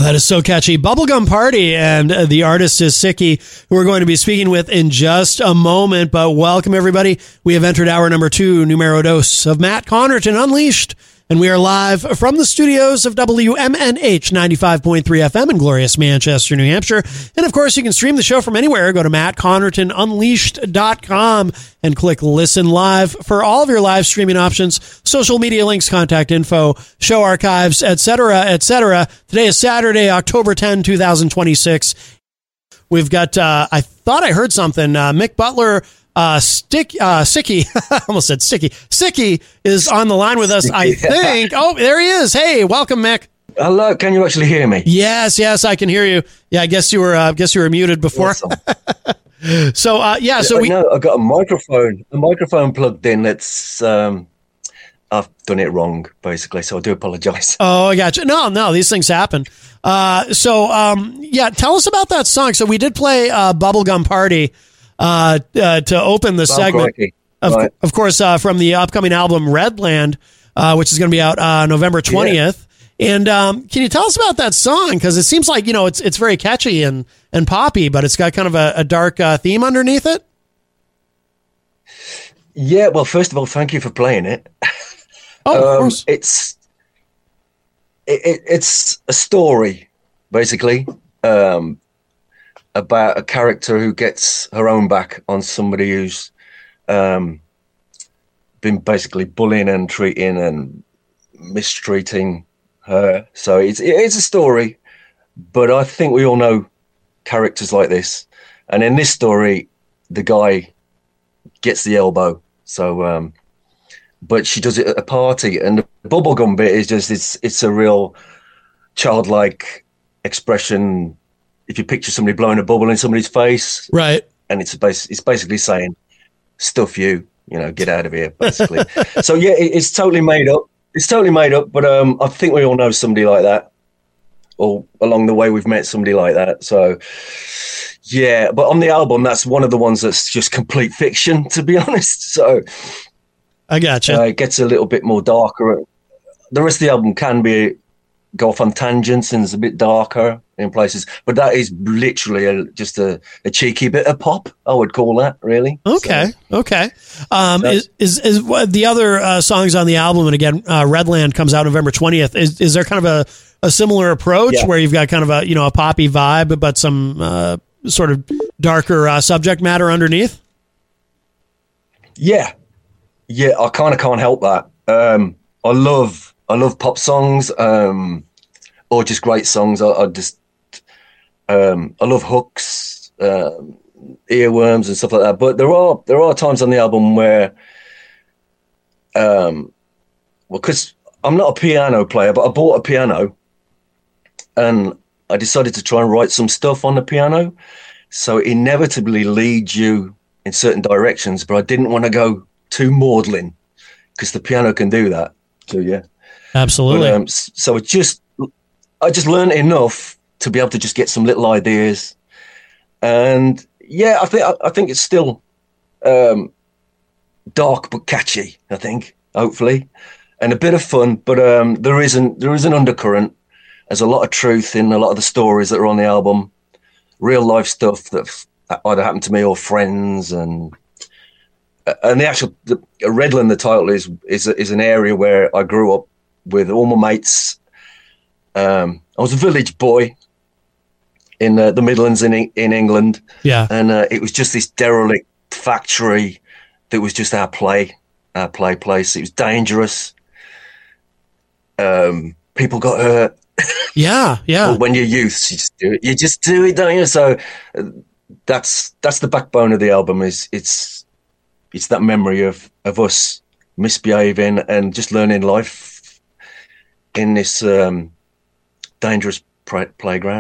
That is so catchy. Bubblegum Party, and the artist is Sicky, who we're going to be speaking with in just a moment. But welcome, everybody. We have entered hour number 2, numero dos, of Matt Connerton Unleashed. And we are live from the studios of WMNH 95.3 FM in glorious Manchester, New Hampshire. And of course, you can stream the show from anywhere. Go to mattconnertonunleashed.com and click listen live for all of your live streaming options, social media links, contact info, show archives, etc., etc. Today is Saturday, October 10, 2026. We've got, I thought I heard something, Mick Butler, Sicky, I almost said Sticky. Sicky is on the line with us, I think. Oh, there he is. Hey, welcome, Mick. Hello. Can you actually hear me? Yes, I can hear you. Yeah, I guess you were muted before. Awesome. So I got a microphone plugged in. That's I've done it wrong, basically. So I do apologize. Oh, I got you. No, these things happen. Tell us about that song. So we did play Bubblegum Party to open the segment, of course, from the upcoming album Redland, which is going to be out November 20th. Yeah. And can you tell us about that song? Because it seems like, it's very catchy and poppy, but it's got kind of a dark theme underneath it. Yeah, well, first of all, thank you for playing it. Oh, of course. It's a story, basically. About a character who gets her own back on somebody who's been basically bullying and treating and mistreating her. So it's a story, but I think we all know characters like this. And in this story, the guy gets the elbow. So, but she does it at a party, and the bubblegum bit is just it's a real childlike expression. If you picture somebody blowing a bubble in somebody's face, right, and it's basically saying, "Stuff you, get out of here," basically. So yeah, it's totally made up. It's totally made up, but I think we all know somebody like that, or along the way we've met somebody like that. So yeah, but on the album, that's one of the ones that's just complete fiction, to be honest. So I gotcha. It gets a little bit more darker. The rest of the album can go off on tangents and it's a bit darker in places, but that is literally just a cheeky bit of pop, I would call that, really. Okay. Is the other songs on the album, and again, Redland comes out November 20th, is there kind of a similar approach where you've got kind of a poppy vibe, but some sort of darker subject matter underneath? Yeah, I kind of can't help that. I love pop songs, or just great songs. I love hooks, earworms and stuff like that. But there are times on the album where, because I'm not a piano player, but I bought a piano, and I decided to try and write some stuff on the piano. So it inevitably leads you in certain directions, but I didn't want to go too maudlin, because the piano can do that to you. Absolutely. But, so I just learned enough to be able to just get some little ideas, and yeah, I think it's still dark but catchy. I think, hopefully, and a bit of fun. But there is an undercurrent. There's a lot of truth in a lot of the stories that are on the album, real life stuff that either happened to me or friends, and the actual Redland, the title is an area where I grew up with all my mates. I was a village boy in the Midlands in England. Yeah. And it was just this derelict factory that was just our play place. It was dangerous. People got hurt. Yeah. But when you're youth, you just do it, don't you? So that's the backbone of the album. It's that memory of us misbehaving and just learning life in this dangerous playground.